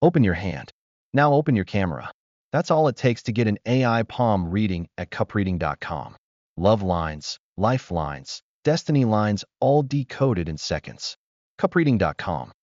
Open your hand. Now open your camera. That's all it takes to get an AI palm reading at cupreading.com. Love lines, lifelines, destiny lines, all decoded in seconds. Cupreading.com.